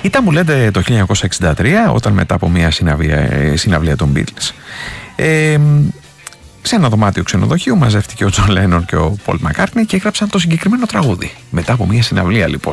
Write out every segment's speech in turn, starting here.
Ήταν, μου λέτε, το 1963, όταν μετά από μια συναυλία των Beatles, σε ένα δωμάτιο ξενοδοχείου μαζεύτηκε ο Τζον Λένον και ο Πολ Μακκάρτνι και έγραψαν το συγκεκριμένο τραγούδι. Μετά από μια συναυλία, λοιπόν.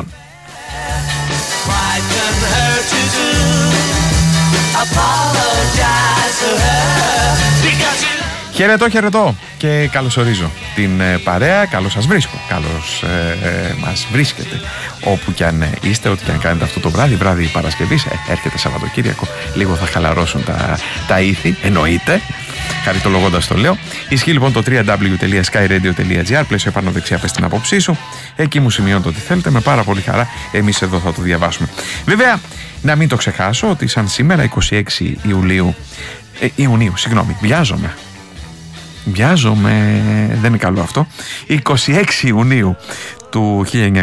Χαιρετώ και καλωσορίζω την παρέα. Καλώς σας βρίσκω, καλώς μας βρίσκετε όπου κι αν είστε, ό,τι κι αν κάνετε αυτό το βράδυ Παρασκευής. Έρχεται Σαββατοκύριακο, λίγο θα χαλαρώσουν τα ήθη, εννοείται, χαριτολογώντας το λέω. Ισχύει λοιπόν το www.skyradio.gr, πλαίσιο επάνω δεξιά, πες την άποψή σου. Εκεί μου σημειώνετε ό,τι θέλετε, με πάρα πολύ χαρά εμείς εδώ θα το διαβάσουμε. Βέβαια, να μην το ξεχάσω ότι σαν σήμερα 26 Ιουνίου, βιάζομαι, δεν είναι καλό αυτό. 26 Ιουνίου του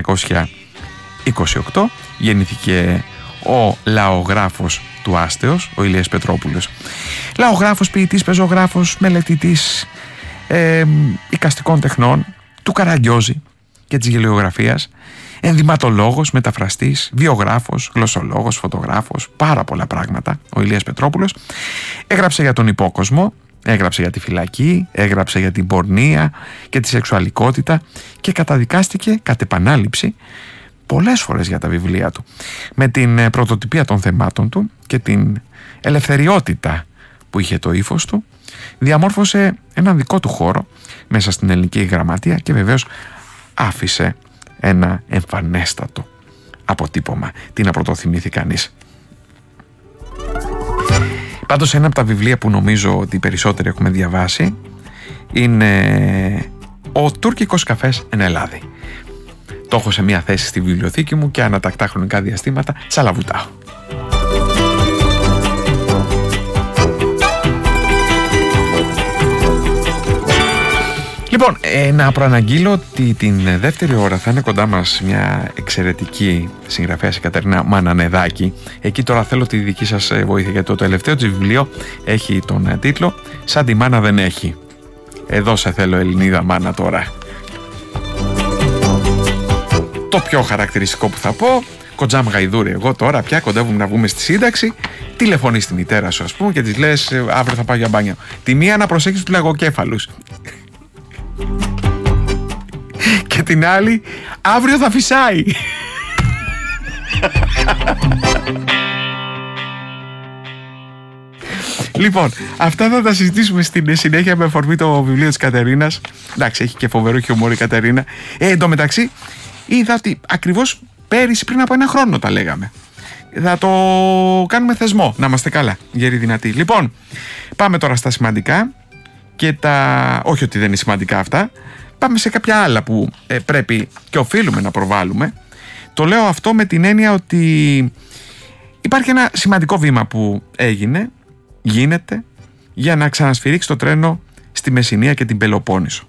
1928 γεννήθηκε ο λαογράφος του Άστεως, ο Ηλίας Πετρόπουλος. Λαογράφος, ποιητής, πεζογράφος, μελετητής εικαστικών τεχνών, του Καραγκιόζη και της γελιογραφίας, ενδυματολόγος, μεταφραστής, βιογράφος, γλωσσολόγος, φωτογράφος, πάρα πολλά πράγματα ο Ηλίας Πετρόπουλος. Έγραψε για τον υπόκοσμο, έγραψε για τη φυλακή, έγραψε για την πορνεία και τη σεξουαλικότητα και καταδικάστηκε κατ' επανάληψη πολλές φορές για τα βιβλία του. Με την πρωτοτυπία των θεμάτων του και την ελευθεριότητα που είχε το ύφος του, διαμόρφωσε έναν δικό του χώρο μέσα στην ελληνική γραμματεία και βεβαίως άφησε ένα εμφανέστατο αποτύπωμα. Τι να πρωτοθυμήθει κανείς. Πάντως ένα από τα βιβλία που νομίζω ότι οι περισσότεροι έχουμε διαβάσει είναι «Ο τουρκικός καφές εν Ελλάδη». Το έχω σε μια θέση στη βιβλιοθήκη μου και ανατακτά χρονικά διαστήματα τσαλαβουτάω. Λοιπόν, να προαναγγείλω ότι την δεύτερη ώρα θα είναι κοντά μας μια εξαιρετική συγγραφέα, η Κατερίνα Μανανεδάκη. Εκεί τώρα θέλω τη δική σας βοήθεια, γιατί το τελευταίο της βιβλίο έχει τον τίτλο «Σαν τη μάνα δεν έχει». Εδώ σε θέλω, Ελληνίδα μάνα, τώρα. Το πιο χαρακτηριστικό που θα πω, κοντζάμ γαϊδούρη, εγώ τώρα πια κοντεύουμε να βγούμε στη σύνταξη, τηλεφωνείς στη μητέρα σου, ας πούμε, και της λες αύριο θα πάω για μπάνιο. Τη μία να προσέχεις τους λαγοκέφαλους. Και την άλλη, αύριο θα φυσάει. Λοιπόν, αυτά θα τα συζητήσουμε στην συνέχεια με αφορμή το βιβλίο της Κατερίνας. Εντάξει, έχει και φοβερό χιούμορ η Κατερίνα. Εν τω μεταξύ, είδα ότι ακριβώς πέρυσι, πριν από ένα χρόνο τα λέγαμε. Θα το κάνουμε θεσμό, να είμαστε καλά, γεροί δυνατοί. Λοιπόν, πάμε τώρα στα σημαντικά και όχι ότι δεν είναι σημαντικά αυτά. Πάμε σε κάποια άλλα που πρέπει και οφείλουμε να προβάλλουμε. Το λέω αυτό με την έννοια ότι υπάρχει ένα σημαντικό βήμα που γίνεται για να ξανασφυρίξει το τρένο στη Μεσσηνία και την Πελοπόννησο.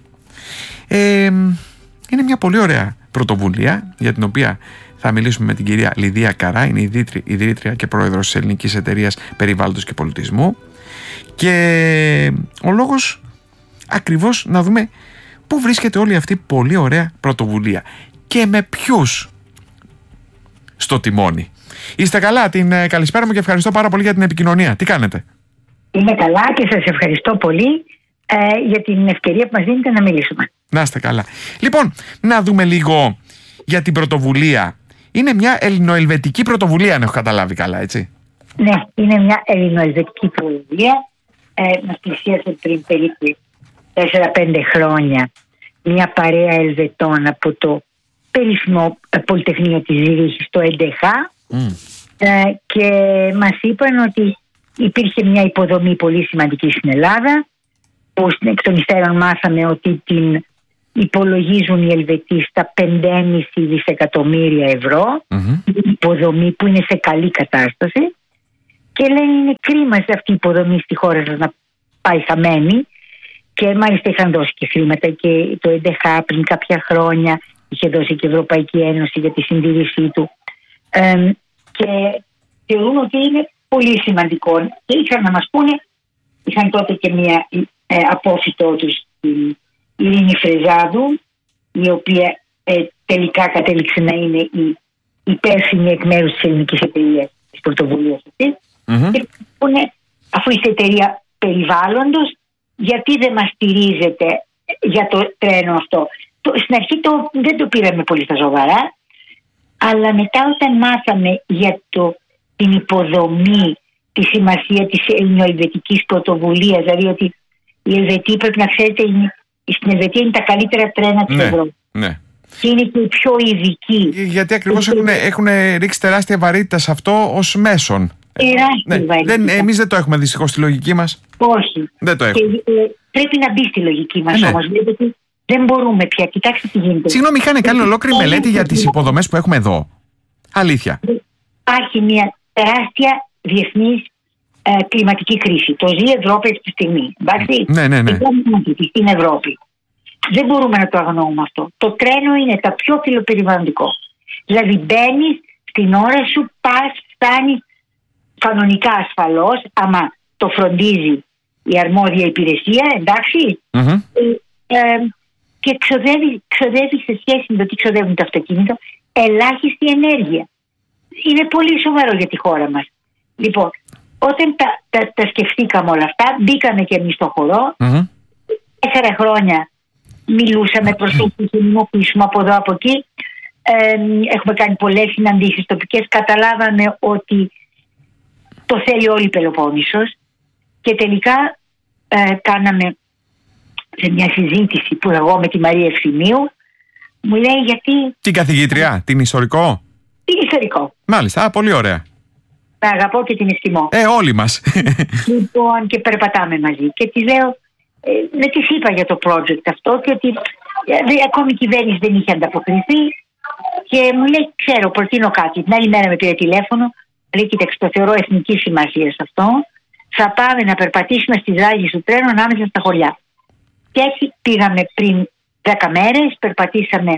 Είναι μια πολύ ωραία πρωτοβουλία για την οποία θα μιλήσουμε με την κυρία Λιδία Καρά, είναι ιδρύτρια και πρόεδρος της Ελληνικής Εταιρείας Περιβάλλοντος και Πολιτισμού, και ο λόγος ακριβώς να δούμε πού βρίσκεται όλη αυτή η πολύ ωραία πρωτοβουλία και με ποιους στο τιμόνι. Είστε καλά? Την καλησπέρα μου και ευχαριστώ πάρα πολύ για την επικοινωνία. Τι κάνετε? Είμαι καλά και σας ευχαριστώ πολύ για την ευκαιρία που μας δίνετε να μιλήσουμε. Να είστε καλά. Λοιπόν, να δούμε λίγο για την πρωτοβουλία. Είναι μια ελληνοελβετική πρωτοβουλία, αν έχω καταλάβει καλά, έτσι? Ναι, είναι μια ελληνοελβετική πρωτοβουλία. Μας πλησίασε πριν περίπου 4-5 χρόνια μια παρέα Ελβετών από το περίφημο Πολυτεχνείο της Ζήριχης, το ΕΝΤΕΧ, και μας είπαν ότι υπήρχε μια υποδομή πολύ σημαντική στην Ελλάδα, που εκ των υστέρων μάθαμε ότι την υπολογίζουν οι Ελβετοί στα 5,5 δισεκατομμύρια ευρώ, υποδομή που είναι σε καλή κατάσταση, και λένε είναι κρίμα σε αυτή η υποδομή στη χώρα σας να πάει χαμένη, και μάλιστα είχαν δώσει και χρήματα και το ΕΝΤΕΧ πριν κάποια χρόνια, είχε δώσει και η Ευρωπαϊκή Ένωση για τη συντήρησή του, και θεωρούν ότι είναι πολύ σημαντικό, και είχαν να μας πούνε, είχαν τότε και μια απόφυτό τους, η Ειρήνη Φρεζάδου, η οποία τελικά κατέληξε να είναι η υπεύθυνοι εκ μέρους της ελληνικής εταιρείας της πρωτοβουλίας αυτής, και αφού είστε εταιρεία περιβάλλοντος, γιατί δεν μας στηρίζετε για το τρένο αυτό? Στην αρχή δεν το πήραμε πολύ στα σοβαρά, αλλά μετά όταν μάθαμε για την υποδομή, τη σημασία της ελληνοελβετικής πρωτοβουλίας, δηλαδή ότι η Ελβετία, πρέπει να ξέρετε, στην Ελβετία είναι τα καλύτερα τρένα της Ευρώπης. Ναι. Και είναι και οι πιο ειδικοί. Γιατί ακριβώς έχουν ρίξει τεράστια βαρύτητα σε αυτό ως μέσον. Εμείς δεν το έχουμε δυστυχώς στη λογική μας. Όχι. Δεν το έχουμε. Πρέπει να μπει στη λογική μας όμως. Γιατί δεν μπορούμε πια. Κοιτάξτε τι γίνεται. Συγγνώμη, είχαν κάνει ολόκληρη μελέτη για τις υποδομές που έχουμε εδώ. Αλήθεια. Υπάρχει μια τεράστια διεθνής κλιματική κρίση. Το ζει η Ευρώπη αυτή τη στιγμή. Εντάξει. Ναι. Στην Ευρώπη. Δεν μπορούμε να το αγνοούμε αυτό. Το τρένο είναι τα πιο φιλοπεριβαλλοντικό. Δηλαδή μπαίνεις στην ώρα σου, πας, φτάνεις κανονικά ασφαλώς, άμα το φροντίζει η αρμόδια υπηρεσία, εντάξει. Και ξοδεύει σε σχέση με το τι ξοδεύουν τα αυτοκίνητα ελάχιστη ενέργεια. Είναι πολύ σοβαρό για τη χώρα μας. Λοιπόν, όταν τα σκεφτήκαμε όλα αυτά, μπήκαμε και εμείς στο χορό. 4 χρόνια μιλούσαμε προς το κοινωνικοποιήσουμε από εδώ από εκεί. Έχουμε κάνει πολλές συναντήσεις τοπικές. Καταλάβαμε ότι το θέλει όλη η Πελοπόννησος και τελικά κάναμε σε μια συζήτηση που εγώ με τη Μαρία Ευθυμίου, μου λέει γιατί... Την καθηγήτρια, την ιστορικό? Την ιστορικό. Μάλιστα, πολύ ωραία. Τα αγαπώ και την εκτιμώ. Όλοι μας. Λοιπόν, και περπατάμε μαζί. Και τη λέω, δεν της είπα για το project αυτό και ότι ακόμη η κυβέρνηση δεν είχε ανταποκριθεί και μου λέει, ξέρω, προτείνω κάτι. Την άλλη μέρα με πήρε τηλέφωνο, λέει, κοίταξε, το θεωρώ εθνική σημασία σε αυτό. Θα πάμε να περπατήσουμε στις ράγες του τρένου ανάμεσα στα χωριά. Και έτσι πήγαμε πριν 10 μέρες, περπατήσαμε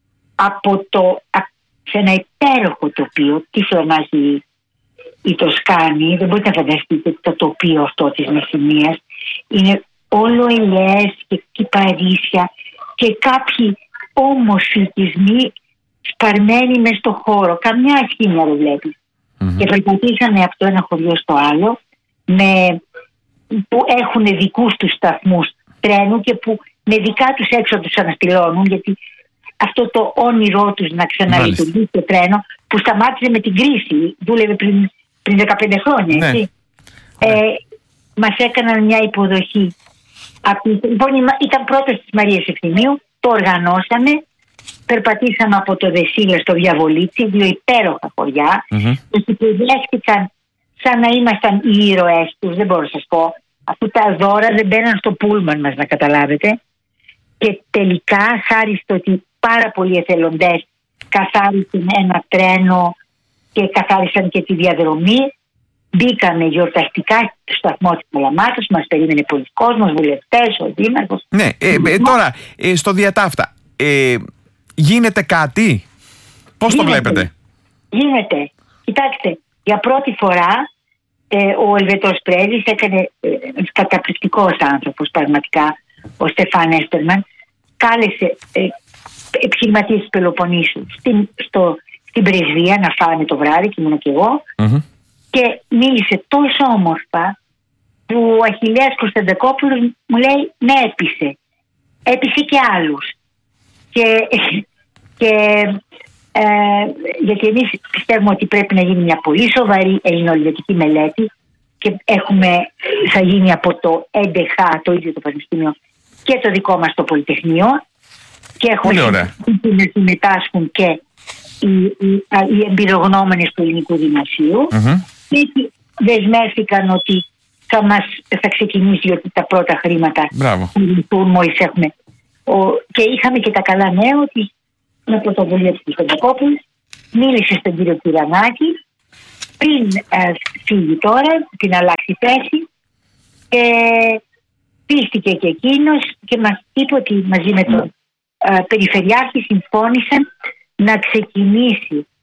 σε ένα υπέροχο τοπίο. Τι φωνάζει η Τοσκάνη, δεν μπορείτε να φανταστείτε το τοπίο αυτό της Μεσσηνίας. Είναι όλο ελιές και κυπαρίσια και κάποιοι όμορφοι οικισμοί σπαρμένοι μες στο χώρο. Καμιά σχήμια δεν βλέπεις. Και περπατήσαμε από το ένα χωριό στο άλλο που έχουν δικούς τους σταθμούς τρένου και που με δικά τους έξω τους αναστηλώνουν, γιατί αυτό το όνειρό τους να ξαναλειτουργήσει το τρένο που σταμάτησε με την κρίση, δούλευε πριν 15 χρόνια, έτσι. Μας έκαναν μια υποδοχή. Λοιπόν, ήταν πρόταση της Μαρίας Ευθυμίου, το οργανώσαμε, περπατήσαμε από το Δεσίλα στο Διαβολίτσι, 2 υπέροχα χωριά, τους υποδέχτηκαν σαν να ήμασταν οι ήρωές τους, δεν μπορώ να σας πω. Αφού τα δώρα δεν μπαίναν στο πούλμαν μας, να καταλάβετε. Και τελικά, χάρη στο ότι πάρα πολλοί εθελοντές καθάρισαν ένα τρένο και καθάρισαν και τη διαδρομή, μπήκαμε γιορταστικά στο σταθμό της Καλαμάτας, μας περίμενε πολλοί κόσμος, βουλευτές, ο δήμαρχος. Ναι, τώρα, στο διατάφτα, γίνεται κάτι? Πώς το βλέπετε? Γίνεται. Κοιτάξτε, για πρώτη φορά ο Ελβετός πρέσβης έκανε, καταπληκτικός άνθρωπος πραγματικά, ο Στεφάν Έστερμαν, κάλεσε επιχειρηματίες της Πελοποννήσου στην πρεσβεία να φάνε το βράδυ, και ήμουν και εγώ, και μίλησε τόσο όμορφα που ο Αχιλλέας Κωνσταντακόπουλος μου λέει, με έπεισε και άλλους. Γιατί εμείς πιστεύουμε ότι πρέπει να γίνει μια πολύ σοβαρή ελληνοελβετική μελέτη και θα γίνει από το ΕΝΤΕΧΑ, το ίδιο το Πανεπιστήμιο, και το δικό μας το Πολυτεχνείο, και έχουμε να συμμετάσχουν και οι εμπειρογνώμενες του ελληνικού δημοσίου. Και δεσμεύτηκαν ότι θα ξεκινήσει ότι τα πρώτα χρήματα μόλις έχουμε. Και είχαμε και τα καλά νέα ότι με πρωτοβουλία της Κωνσταντακόπουλου μίλησε στον κύριο Κυρανάκη πριν φύγει τώρα, την αλλάξει θέση, και πίστηκε και εκείνος και μας είπε ότι μαζί με τον Περιφερειάρχη συμφώνησαν να ξεκινήσει